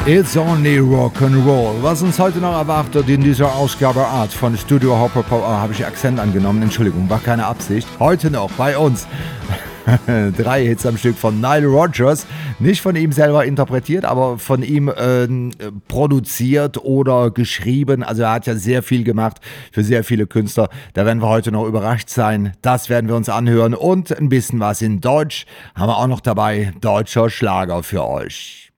It's only Rock'n'Roll. Was uns heute noch erwartet in dieser Ausgabe Art von Studio Hopper Power, habe ich Akzent angenommen, Entschuldigung, war keine Absicht. Heute noch bei uns 3 Hits am Stück von Nile Rodgers, nicht von ihm selber interpretiert, aber von ihm produziert oder geschrieben. Also er hat ja sehr viel gemacht für sehr viele Künstler. Da werden wir heute noch überrascht sein. Das werden wir uns anhören und ein bisschen was in Deutsch haben wir auch noch dabei. Deutscher Schlager für euch.